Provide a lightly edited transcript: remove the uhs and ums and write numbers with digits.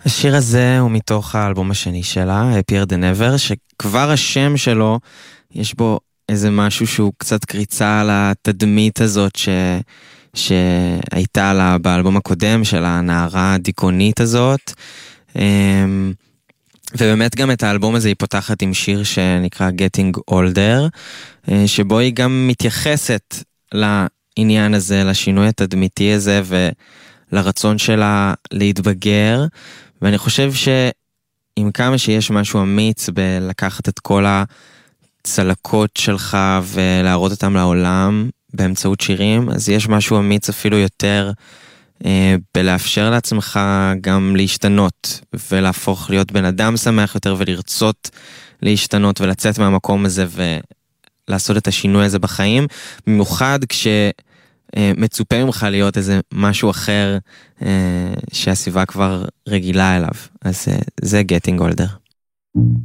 השיר הזה הוא מתוך האלבום השני שלה, Happier Than Ever, שכבר השם שלו, יש בו איזה משהו שהוא קצת קריצה על התדמית הזאת שהייתה לה באלבום הקודם של הנערה הדיכאונית הזאת. ובאמת גם את האלבום הזה היא פותחת עם שיר שנקרא Getting Older, שבו היא גם מתייחסת לעניין הזה, לשינוי התדמיתי הזה ולרצון שלה להתבגר. ואני חושב שעם כמה שיש משהו אמיץ בלקחת את כל הצלקות שלך ולהראות אותם לעולם באמצעות שירים, אז יש משהו אמיץ אפילו יותר בלאפשר לעצמך גם להשתנות ולהפוך להיות בן אדם שמח יותר ולרצות להשתנות ולצאת מהמקום הזה ולעשות את השינוי הזה בחיים, במיוחד כשמצופה ממך להיות איזה משהו אחר שהסביבה כבר רגילה אליו. אז זה Getting Older.